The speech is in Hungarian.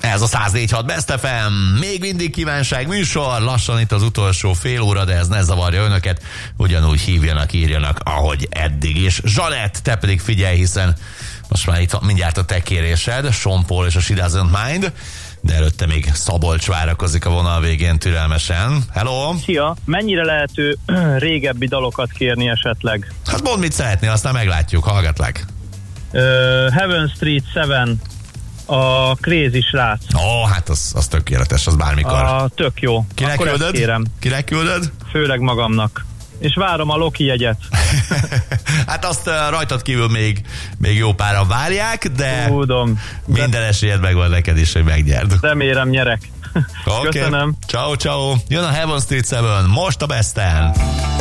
Ez a 104.6 Best FM, még mindig kívánság műsor, lassan itt az utolsó fél óra, de ez ne zavarja önöket, ugyanúgy hívjanak, írjanak, ahogy eddig is. Zsanett, te pedig figyelj, hiszen most már itt mindjárt a te kérésed, Sean Paul és a She Doesn't Mind, de előtte még Szabolcs várakozik a vonal végén türelmesen. Hello! Szia! Mennyire lehető régebbi dalokat kérni esetleg? Hát mondd, mit szeretnél, aztán meglátjuk, hallgatlak. Heaven Street 7, a Crazy srác. Hát az tökéletes, az bármikor. Tök jó. Kinek akkor küldöd? Kérem. Kinek küldöd? Főleg magamnak. És várom a Loki jegyet. Hát azt rajtad kívül még jó páran várják, de tudom. Minden esélyed megvan neked is, hogy megnyerd. Remélem nyerek. Okay. Köszönöm. Ciao. Jön a Heaven Street 7, most a Besten.